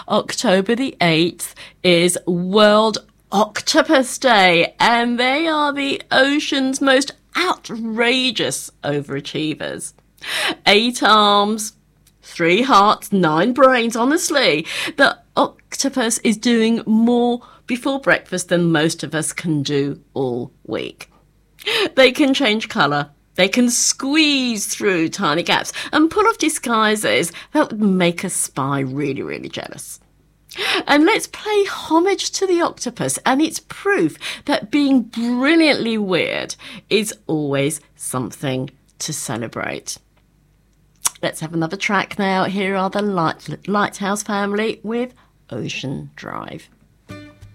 October the 8th is World Octopus Day, and they are the ocean's most outrageous overachievers. 8 arms, 3 hearts, 9 brains. Honestly, the octopus is doing more before breakfast than most of us can do all week. They can change colour. They can squeeze through tiny gaps and pull off disguises that would make a spy really, really jealous. And let's pay homage to the octopus and its proof that being brilliantly weird is always something to celebrate. Let's have another track now. Here are the Lighthouse Family with Ocean Drive.